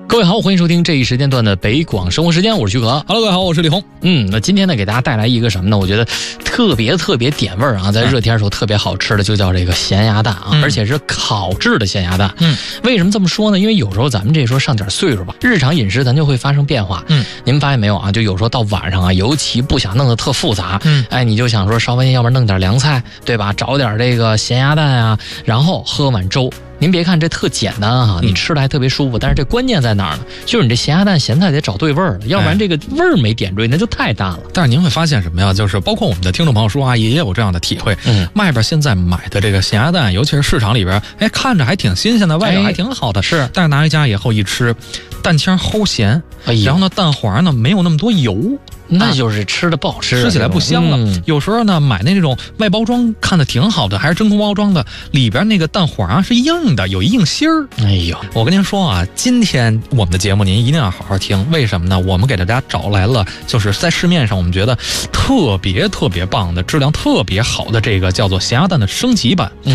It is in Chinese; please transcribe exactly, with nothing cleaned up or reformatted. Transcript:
各位好，欢迎收听这一时间段的北广生活时间，我是徐可。 Hello， 各位好，我是李红。 嗯，那今天呢，给大家带来一个什么呢？我觉得特别特别点味儿啊，在热天的时候特别好吃的，就叫这个咸鸭蛋啊，嗯、而且是烤制的咸鸭蛋。嗯，为什么这么说呢？因为有时候咱们这时候上点岁数吧，日常饮食咱就会发生变化。嗯，您们发现没有啊？就有时候到晚上啊，尤其不想弄得特复杂。嗯，哎，你就想说稍微要不然弄点凉菜，对吧？找点这个咸鸭蛋啊，然后喝碗粥。您别看这特简单哈、啊，你吃的还特别舒服，但是这关键在哪儿呢？就是你这咸鸭蛋咸菜得找对味儿了，要不然这个味儿没点缀，那就太淡了。 但是您会发现什么呀？就是包括我们的听众朋友叔阿姨也有这样的体会。嗯，外边现在买的这个咸鸭蛋，尤其是市场里边，哎，看着还挺新鲜的，外表还挺好的，是、哎。但是拿回家以后一吃，蛋清齁咸，哎、然后呢，蛋黄呢没有那么多油。 那就是吃的不好吃， 吃起来不香了。嗯、有时候呢，买那种外包装看的挺好的，还是真空包装的，里边那个蛋黄啊是硬的，有一硬芯儿。哎呦，我跟您说啊，今天我们的节目您一定要好好听，为什么呢？我们给大家找来了，就是在市面上我们觉得特别特别棒的、质量特别好的这个叫做咸鸭蛋的升级版。嗯。